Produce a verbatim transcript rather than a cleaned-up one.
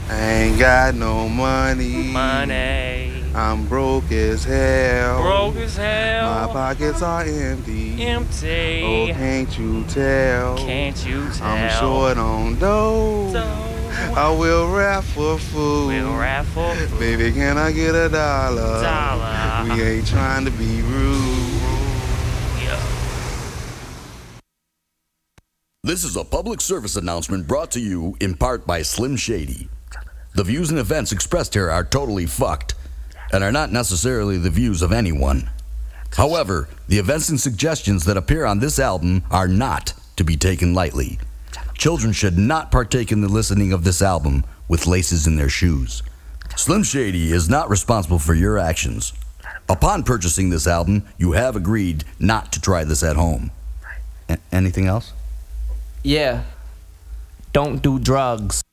I ain't got no money. Money. I'm broke as hell. Broke as hell. My pockets are empty. Empty. Oh, can't you tell? Can't you tell? I'm short on dough. So I will rap for food. we'll rap for food. Baby, can I get a dollar? Dollar. We ain't trying to be rude. Yeah. This is a public service announcement brought to you in part by Slim Shady. The views and events expressed here are totally fucked and are not necessarily the views of anyone. However, the events and suggestions that appear on this album are not to be taken lightly. Children should not partake in the listening of this album with laces in their shoes. Slim Shady is not responsible for your actions. Upon purchasing this album, you have agreed not to try this at home. A- anything else? Yeah. Don't do drugs.